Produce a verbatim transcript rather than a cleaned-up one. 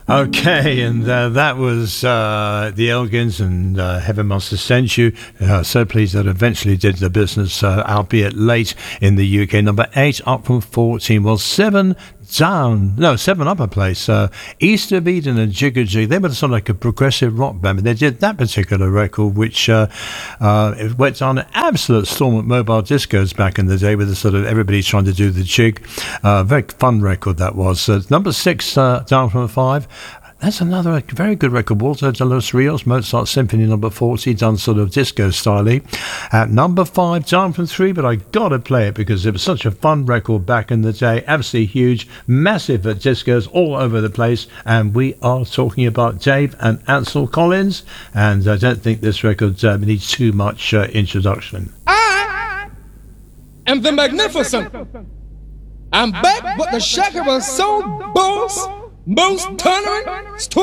Okay, and uh, that was uh, the Elgins and uh, Heaven Must Have Sent You. Uh, so pleased that eventually did the business, uh, albeit late in the U K. Number eight, up from fourteen. Well, seven down, no, seven up a place. Uh, East of Eden and Jigga Jig, they were sort of like a progressive rock band. But they did that particular record, which uh, uh, it went on an absolute storm at mobile discos back in the day, with the sort of everybody trying to do the jig. Uh, very fun record that was. Uh, number six, uh, down from five. That's another very good record. Walter de los Rios, Mozart Symphony number forty, done sort of disco style. At number five, down from three, but I gotta play it because it was such a fun record back in the day. Absolutely huge, massive at discos all over the place. And we are talking about Dave and Ansel Collins. And I don't think this record uh, needs too much uh, introduction. I am the magnificent. I'm back, but the shaker was so boss, most tolerant,